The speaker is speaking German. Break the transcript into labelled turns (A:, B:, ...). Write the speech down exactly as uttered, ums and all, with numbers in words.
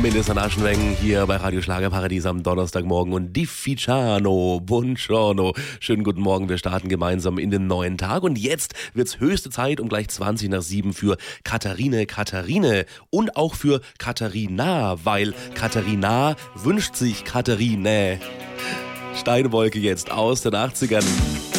A: Melissa Naschenweng hier bei Radio Schlagerparadies am Donnerstagmorgen und Difficiano, Buongiorno. Schönen guten Morgen, wir starten gemeinsam in den neuen Tag und jetzt wird's höchste Zeit um gleich zwanzig nach sieben für Katharine Katharine und auch für Katharina, weil Katharina wünscht sich Katharine. Steinwolke jetzt aus den achtzigern.